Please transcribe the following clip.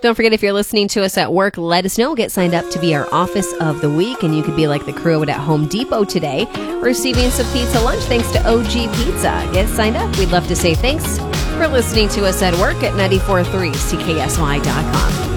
Don't forget, if you're listening to us at work, let us know. Get signed up to be our Office of the Week, and you could be like the crew at Home Depot today, receiving some pizza lunch thanks to OG Pizza. Get signed up. We'd love to say thanks for listening to us at work at 94.3 CKSY.com.